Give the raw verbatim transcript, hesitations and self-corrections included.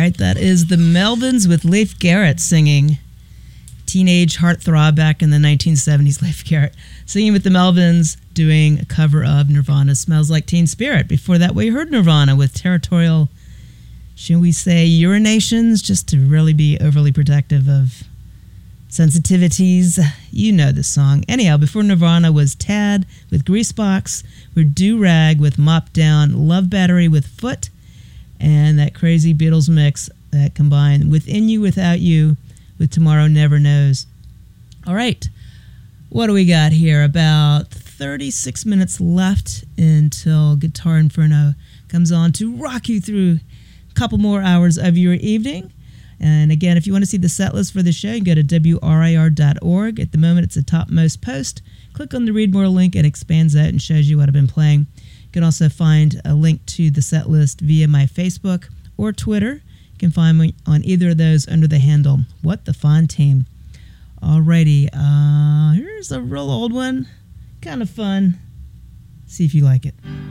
right, that is the Melvins with Leif Garrett singing. Teenage heartthrob back in the nineteen seventies, Leif Garrett singing with the Melvins, doing a cover of Nirvana's Smells Like Teen Spirit. Before that, we heard Nirvana with Territorial, shall we say, urinations, just to really be overly protective of sensitivities. You know the song. Anyhow, before Nirvana was Tad with Greasebox, we're Do Rag with Mop Down, Love Battery with Foot, and that crazy Beatles mix that combined Within You, Without You with Tomorrow Never Knows. All right, what do we got here? About thirty-six minutes left until Guitar Inferno comes on to rock you through a couple more hours of your evening. And again, if you want to see the set list for the show, you can go to W R I R dot org. At the moment, it's the topmost post. Click on the Read More link. It expands out and shows you what I've been playing. You can also find a link to the set list via my Facebook or Twitter. You can find me on either of those under the handle What the Fun Team. Alrighty, uh, here's a real old one. Kind of fun. See if you like it.